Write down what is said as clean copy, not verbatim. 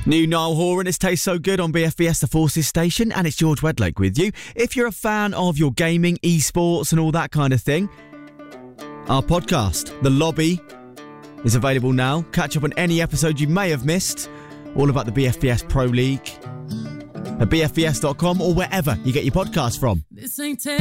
New Niall Horan, It Tastes So Good on BFBS, the Forces station, and it's George Wedlake with you. If you're a fan of your gaming, esports and all that kind of thing, our podcast, The Lobby, is available now. Catch up on any episode you may have missed, all about the BFBS Pro League, at bfbs.com or wherever you get your podcasts from. This ain't